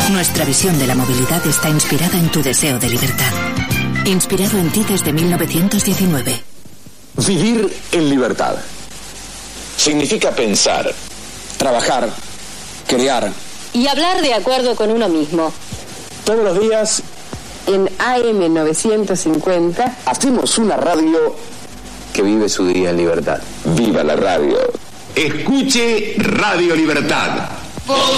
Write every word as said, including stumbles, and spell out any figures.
Nuestra visión de la movilidad está inspirada en tu deseo de libertad. Inspirado en ti desde mil novecientos diecinueve. Vivir en libertad significa pensar, trabajar, crear y hablar de acuerdo con uno mismo. Todos los días en A M novecientos cincuenta hacemos una radio que vive su día en libertad. Viva la radio. Escuche Radio Libertad.